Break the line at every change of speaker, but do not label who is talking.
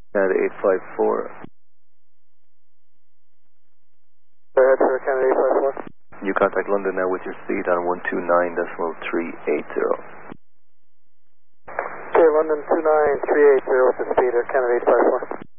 Canada 854.
Go ahead, sir, Canada 854.
You contact London now with your speed on 129.380.
Okay, London 29380 with the speed, Canada 854.